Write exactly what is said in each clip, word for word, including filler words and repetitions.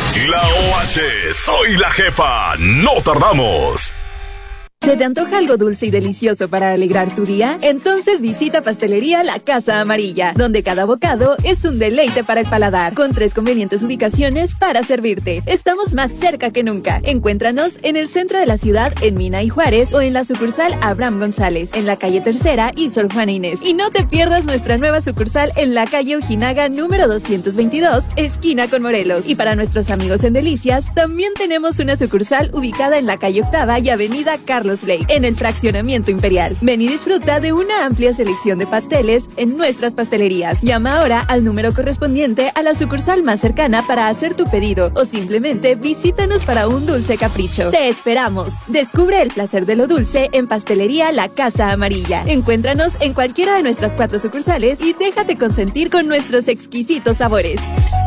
La O H, soy la jefa, no tardamos. ¿Se te antoja algo dulce y delicioso para alegrar tu día? Entonces visita Pastelería La Casa Amarilla, donde cada bocado es un deleite para el paladar, con tres convenientes ubicaciones para servirte. Estamos más cerca que nunca. Encuéntranos en el centro de la ciudad, en Mina y Juárez, o en la sucursal Abraham González, en la calle Tercera y Sor Juana Inés. Y no te pierdas nuestra nueva sucursal en la calle Ojinaga número doscientos veintidós, esquina con Morelos. Y para nuestros amigos en Delicias, también tenemos una sucursal ubicada en la calle Octava y avenida Carlos Blake, en el fraccionamiento Imperial. Ven y disfruta de una amplia selección de pasteles en nuestras pastelerías. Llama ahora al número correspondiente a la sucursal más cercana para hacer tu pedido, o simplemente visítanos para un dulce capricho. ¡Te esperamos! Descubre el placer de lo dulce en Pastelería La Casa Amarilla. Encuéntranos en cualquiera de nuestras cuatro sucursales y déjate consentir con nuestros exquisitos sabores.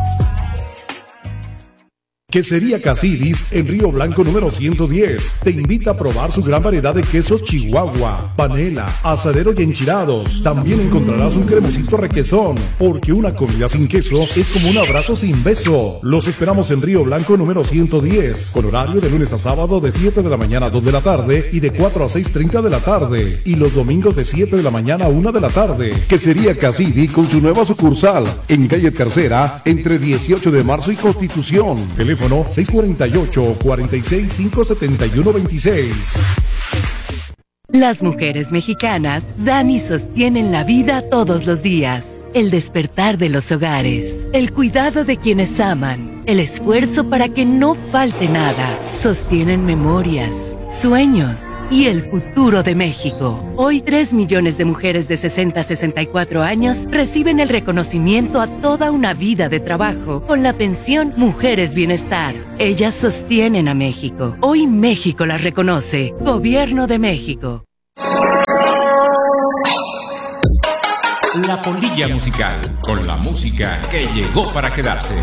Quesería Casidis en Río Blanco número ciento diez. Te invita a probar su gran variedad de quesos Chihuahua, panela, asadero y enchilados. También encontrarás un cremosito requesón, porque una comida sin queso es como un abrazo sin beso. Los esperamos en Río Blanco número ciento diez, con horario de lunes a sábado de siete de la mañana a dos de la tarde y de cuatro a seis treinta de la tarde. Y los domingos de siete de la mañana a una de la tarde. Quesería Casidis con su nueva sucursal en calle Tercera, entre dieciocho de marzo y Constitución. Teléfono seis cuatro ocho, cuatro seis cinco, siete uno dos seis. Las mujeres mexicanas dan y sostienen la vida todos los días. El despertar de los hogares, el cuidado de quienes aman, el esfuerzo para que no falte nada. Sostienen memorias, sueños y el futuro de México. Hoy tres millones de mujeres de sesenta a sesenta y cuatro años reciben el reconocimiento a toda una vida de trabajo con la pensión Mujeres Bienestar. Ellas sostienen a México. Hoy México las reconoce. Gobierno de México. La Polilla Musical, con la música que llegó para quedarse.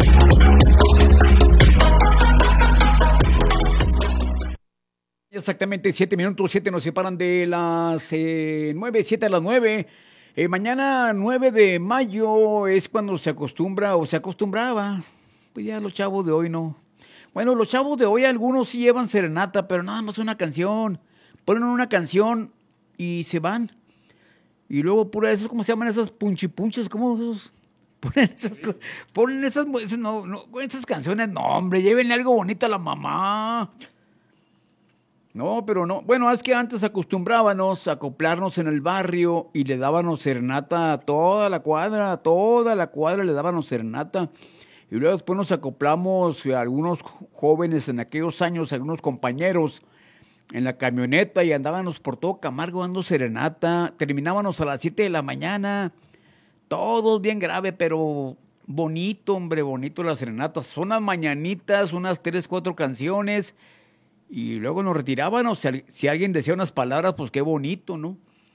Exactamente, siete minutos, siete nos separan de las eh, nueve, siete a las nueve. Eh, mañana, nueve de mayo, es cuando se acostumbra o se acostumbraba. Pues ya los chavos de hoy no. Bueno, los chavos de hoy, algunos sí llevan serenata, pero nada más una canción. Ponen una canción y se van. Y luego, pura, esos, ¿cómo se llaman esas punchipunches? ¿Cómo esos? Ponen esas, sí. ponen esas, esas, no, no, esas canciones, no, hombre, llévenle algo bonito a la mamá. No, pero no. Bueno, es que antes acostumbrábamos a acoplarnos en el barrio y le dábamos serenata a toda la cuadra, a toda la cuadra le dábamos serenata. Y luego después nos acoplamos a algunos jóvenes en aquellos años, algunos compañeros en la camioneta y andábamos por todo Camargo dando serenata. Terminábamos a las siete de la mañana. Todos bien grave, pero bonito, hombre, bonito las serenatas. Son unas mañanitas, unas tres, cuatro canciones. Y luego nos retirábamos. Si, si alguien decía unas palabras, pues qué bonito, ¿no?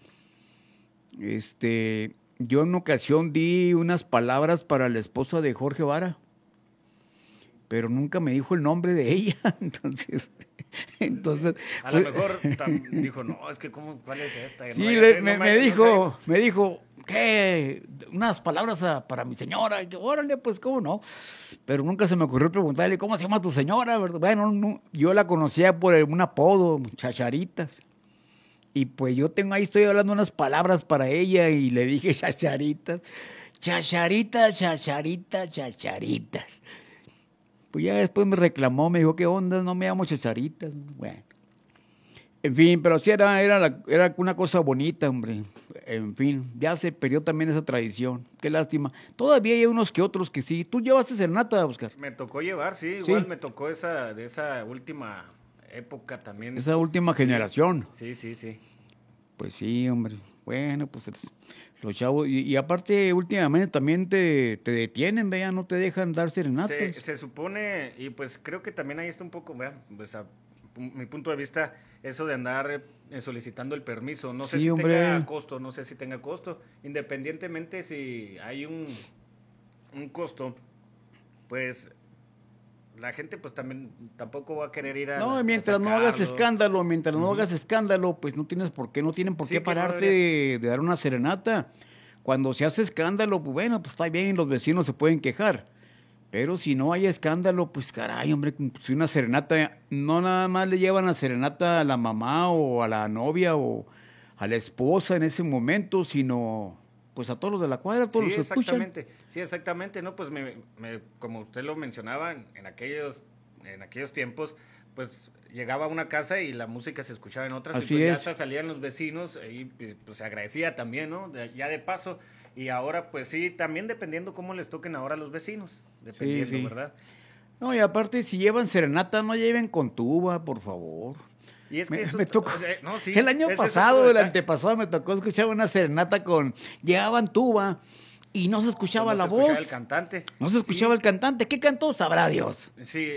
Este, yo en una ocasión di unas palabras para la esposa de Jorge Vara, pero nunca me dijo el nombre de ella. Entonces, entonces a pues, lo mejor tam, dijo, no, es que cómo, ¿cuál es esta? Sí, no le, sé, me, no me, me dijo, no sé. me dijo, ¿qué? Unas palabras a, para mi señora. Y yo, órale, pues, ¿cómo no? Pero nunca se me ocurrió preguntarle, ¿cómo se llama tu señora? Bueno, no, yo la conocía por un apodo, Chacharitas. Y pues yo tengo ahí, estoy hablando unas palabras para ella y le dije Chacharitas. Chacharitas, chacharitas, chacharitas. Pues ya después me reclamó, me dijo, ¿qué onda? No me llamo Chacharitas. Bueno. En fin, pero sí era, era, la, era una cosa bonita, hombre. En fin, ya se perdió también esa tradición. Qué lástima. Todavía hay unos que otros que sí. ¿Tú llevaste serenata, Oscar? Me tocó llevar, sí. Sí. Igual me tocó esa de esa última época también. Esa última sí. generación. Sí, sí, sí. Pues sí, hombre. Bueno, pues los chavos. Y, y aparte, últimamente también te, te detienen, vea, no te dejan dar serenatas. Se, se supone, y pues creo que también ahí está un poco, vea, pues a mi punto de vista, eso de andar eh, solicitando el permiso, no sé sí, si hombre. tenga costo, no sé si tenga costo, independientemente si hay un, un costo, pues la gente pues también tampoco va a querer ir a No, a mientras no hagas escándalo, mientras uh-huh. no hagas escándalo, pues no tienes por qué, no tienen por sí, qué pararte no de, de dar una serenata. Cuando se hace escándalo, pues bueno, pues está bien, los vecinos se pueden quejar. Pero si no hay escándalo, pues caray, hombre, si una serenata, no nada más le llevan la serenata a la mamá o a la novia o a la esposa en ese momento, sino pues a todos los de la cuadra, todos sí, los escuchan. Exactamente, sí, exactamente, ¿no? Pues me, me, como usted lo mencionaba, en aquellos, en aquellos tiempos, pues llegaba a una casa y la música se escuchaba en otras, Así y pues es. ya hasta salían los vecinos y pues, pues se agradecía también, ¿no? De, ya de paso. Y ahora, pues sí, también dependiendo cómo les toquen ahora a los vecinos, dependiendo, Sí, sí. ¿verdad? No, y aparte, si llevan serenata, no lleven con tuba, por favor. Y es que Me, eso, me tocó, o sea, no, sí, el año ese es pasado, otro el detalle. antepasado, me tocó escuchar una serenata con, llevaban tuba y no se escuchaba No la se voz. escuchaba el cantante. No se escuchaba Sí. el cantante. ¿Qué cantó? Sabrá Dios. Sí,